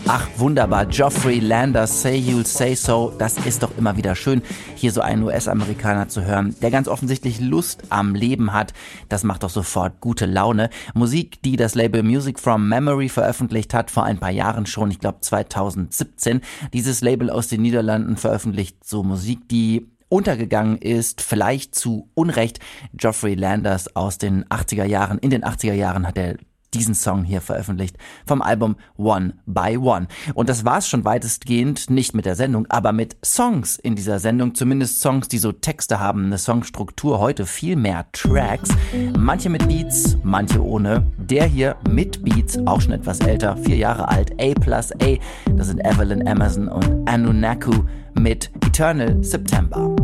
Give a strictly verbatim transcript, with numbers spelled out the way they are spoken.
Ach, wunderbar. Geoffrey Landers, Say You'll Say So. Das ist doch immer wieder schön, hier so einen U S-Amerikaner zu hören, der ganz offensichtlich Lust am Leben hat. Das macht doch sofort gute Laune. Musik, die das Label Music from Memory veröffentlicht hat, vor ein paar Jahren schon, ich glaube zweitausendsiebzehn. Dieses Label aus den Niederlanden veröffentlicht so Musik, die untergegangen ist, vielleicht zu Unrecht. Geoffrey Landers aus den achtziger Jahren. In den achtziger Jahren hat er diesen Song hier veröffentlicht vom Album One by One. Und das war's schon weitestgehend, nicht mit der Sendung, aber mit Songs in dieser Sendung, zumindest Songs, die so Texte haben, eine Songstruktur, heute viel mehr Tracks, manche mit Beats, manche ohne. Der hier mit Beats, auch schon etwas älter, vier Jahre alt, A plus A, das sind Evelyn Emerson und Anunnaki mit Eternal September.